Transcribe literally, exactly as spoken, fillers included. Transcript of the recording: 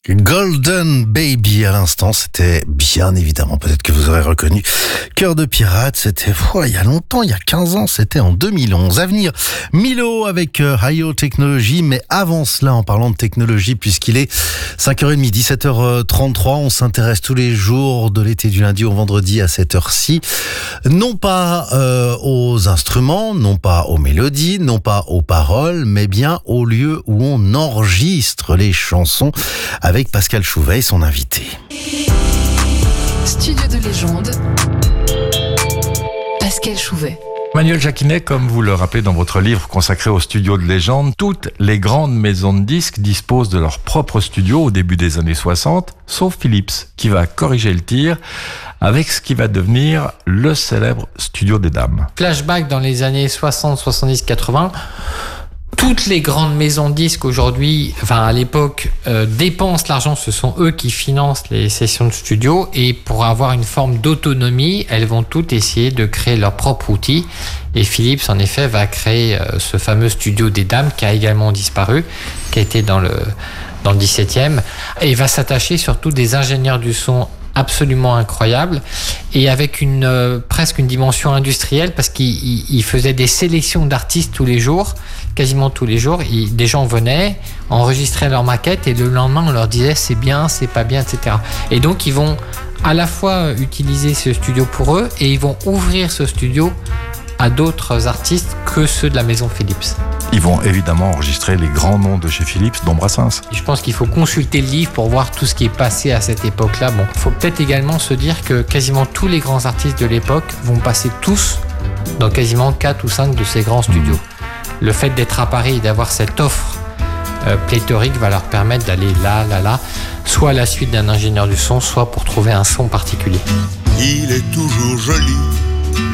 Golden Baby à l'instant, c'était bien évidemment, peut-être que vous aurez reconnu, Cœur de pirate, c'était oh, il y a longtemps, il y a quinze ans, c'était en deux mille onze. À venir, Milo avec euh, Hayo Technologies, mais avant cela, en parlant de technologie, puisqu'il est cinq heures trente, dix-sept heures trente-trois, on s'intéresse tous les jours de l'été du lundi au vendredi à cette heure-ci, non pas euh, aux instruments, non pas aux mélodies, non pas aux paroles, mais bien au lieu où on enregistre les chansons avec avec Pascal Chouvet, son invité. Studio de légende, Pascal Chouvet. Manuel Jacquinet, comme vous le rappelez dans votre livre consacré aux studios de légende, toutes les grandes maisons de disques disposent de leur propre studio au début des années soixante, sauf Philips, qui va corriger le tir avec ce qui va devenir le célèbre studio des dames. Flashback dans les années soixante, soixante-dix, quatre-vingts, toutes les grandes maisons de disques aujourd'hui, enfin à l'époque, euh, dépensent l'argent. Ce sont eux qui financent les sessions de studio, et pour avoir une forme d'autonomie, elles vont toutes essayer de créer leur propre outil. Et Philips, en effet, va créer euh, ce fameux studio des dames qui a également disparu, qui a été dans le dans le dix-septième, et va s'attacher surtout des ingénieurs du son absolument incroyable, et avec une euh, presque une dimension industrielle, parce qu'il il, il faisait des sélections d'artistes tous les jours, quasiment tous les jours. Il, des gens venaient, enregistraient leur maquette, et le lendemain on leur disait c'est bien, c'est pas bien, et cetera. Et donc ils vont à la fois utiliser ce studio pour eux, et ils vont ouvrir ce studio à d'autres artistes que ceux de la maison Philips. Ils vont évidemment enregistrer les grands noms de chez Philips, dont Brassens. Je pense qu'il faut consulter le livre pour voir tout ce qui est passé à cette époque-là. Bon, il faut peut-être également se dire que quasiment tous les grands artistes de l'époque vont passer tous dans quasiment quatre ou cinq de ces grands studios. Mmh. Le fait d'être à Paris et d'avoir cette offre euh, pléthorique va leur permettre d'aller là, là, là, soit à la suite d'un ingénieur du son, soit pour trouver un son particulier. Il est toujours joli